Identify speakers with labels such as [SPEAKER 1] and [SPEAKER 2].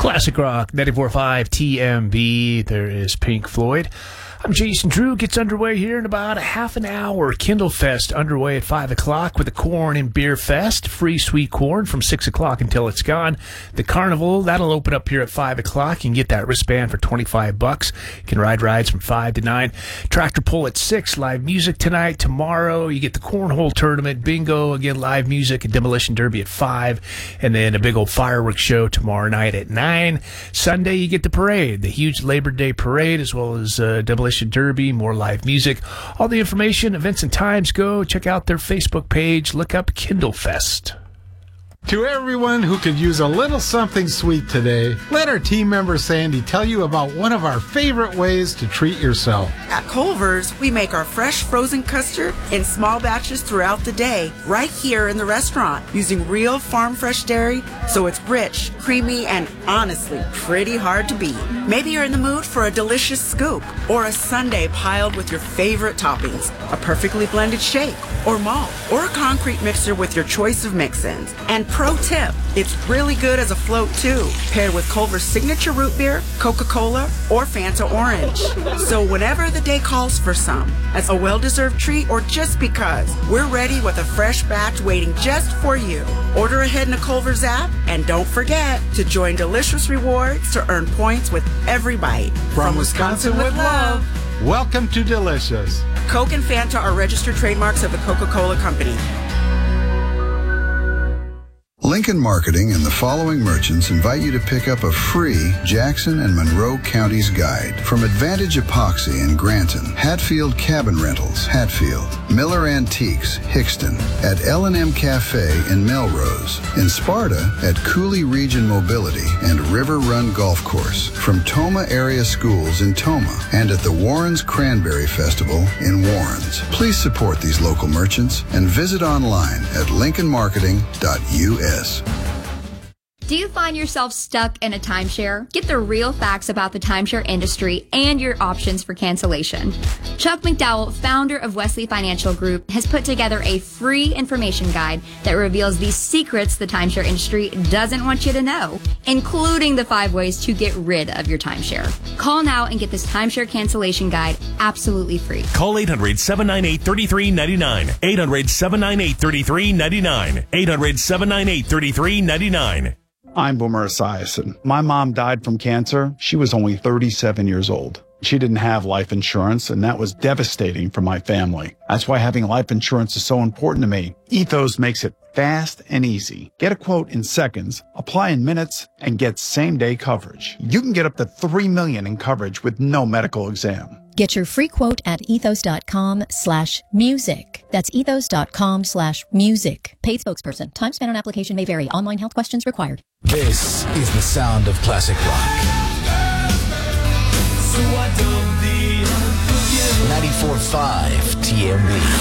[SPEAKER 1] Classic Rock 94.5 TMB. There is Pink Floyd. I'm Jason Drew. Gets underway here in about a half an hour. Kindle Fest underway at 5 o'clock with the Corn and Beer Fest. Free sweet corn from 6 o'clock until it's gone. The Carnival, that'll open up here at 5 o'clock. You can get that wristband for $25. You can ride rides from 5 to 9. Tractor pull at 6. Live music tonight. Tomorrow, you get the Cornhole Tournament. Bingo, again, live music and Demolition Derby at 5. And then a big old fireworks show tomorrow night at 9. Sunday, you get the parade. The huge Labor Day parade, as well as Demolition Derby, more live music. All the information, events, and times, go check out their Facebook page. Look up Kindle Fest.
[SPEAKER 2] To everyone who could use a little something sweet today, let our team member Sandy tell you about one of our favorite ways to treat yourself.
[SPEAKER 3] At Culver's, we make our fresh frozen custard in small batches throughout the day, right here in the restaurant, using real farm fresh dairy, so it's rich, creamy, and honestly, pretty hard to beat. Maybe you're in the mood for a delicious scoop, or a sundae piled with your favorite toppings, a perfectly blended shake, or malt, or a concrete mixer with your choice of mix-ins. And pro tip, it's really good as a float too, paired with Culver's signature root beer, Coca-Cola, or Fanta Orange. So whenever the day calls for some, as a well-deserved treat or just because, we're ready with a fresh batch waiting just for you. Order ahead in the Culver's app, and don't forget to join Delicious Rewards to earn points with every bite.
[SPEAKER 2] From Wisconsin with love, welcome to Delicious.
[SPEAKER 3] Coke and Fanta are registered trademarks of the Coca-Cola Company.
[SPEAKER 4] Lincoln Marketing and the following merchants invite you to pick up a free Jackson and Monroe Counties guide from Advantage Epoxy in Granton, Hatfield Cabin Rentals, Hatfield, Miller Antiques, Hickston, at L&M Cafe in Melrose, in Sparta at Cooley Region Mobility and River Run Golf Course, from Toma Area Schools in Toma, and at the Warrens Cranberry Festival in Warrens. Please support these local merchants and visit online at lincolnmarketing.us.
[SPEAKER 5] Do you find yourself stuck in a timeshare? Get the real facts about the timeshare industry and your options for cancellation. Chuck McDowell, founder of Wesley Financial Group, has put together a free information guide that reveals the secrets the timeshare industry doesn't want you to know, including the 5 ways to get rid of your timeshare. Call now and get this timeshare cancellation guide absolutely free.
[SPEAKER 6] Call 800-798-3399. 800-798-3399. 800-798-3399.
[SPEAKER 7] I'm Boomer Esiason. My mom died from cancer. She was only 37 years old. She didn't have life insurance, and that was devastating for my family. That's why having life insurance is so important to me. Ethos makes it fast and easy. Get a quote in seconds, apply in minutes, and get same-day coverage. You can get up to $3 million in coverage with no medical exam.
[SPEAKER 8] Get your free quote at ethos.com/music. That's ethos.com/music. Paid spokesperson. Time spent on application may vary. Online health questions required.
[SPEAKER 9] This is the sound of classic rock. 94.5 TMB.